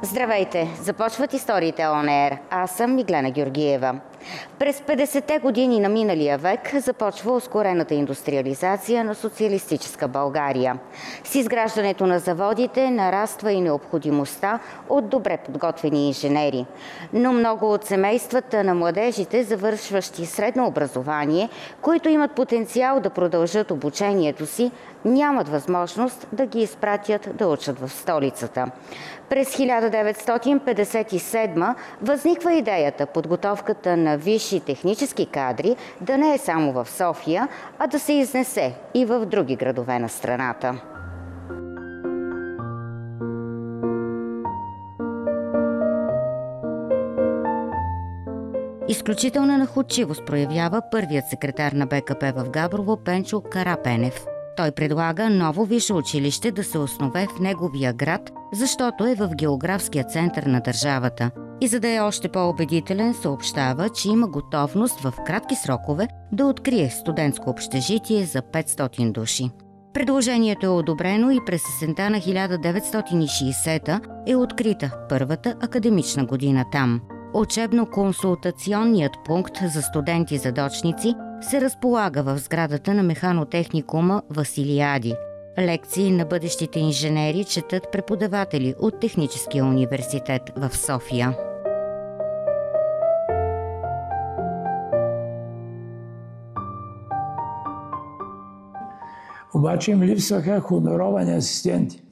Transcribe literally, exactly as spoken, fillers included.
Здравейте! Започват историите On Air. Аз съм Миглена Георгиева. През петдесетте години на миналия век започва ускорената индустриализация на социалистическа България. С изграждането на заводите нараства и необходимостта от добре подготвени инженери. Но много от семействата на младежите, завършващи средно образование, които имат потенциал да продължат обучението си, нямат възможност да ги изпратят да учат в столицата. През хиляда деветстотин петдесет и седма възниква идеята подготовката на висши технически кадри да не е само в София, а да се изнесе и в други градове на страната. Изключителна находчивост проявява първият секретар на БКП в Габрово Пенчо Карапенев. Той предлага ново висше училище да се основе в неговия град, защото е в географския център на държавата. И за да е още по-убедителен, съобщава, че има готовност в кратки срокове да открие студентско общежитие за петстотин души. Предложението е одобрено и през есента на хиляда деветстотин и шейсета е открита първата академична година там. Учебно-консултационният пункт за студенти-задочници се разполага в сградата на механотехникума Василиади. Лекции на бъдещите инженери четат преподаватели от Техническия университет в София. Обаче им липсваха хоноровани асистенти.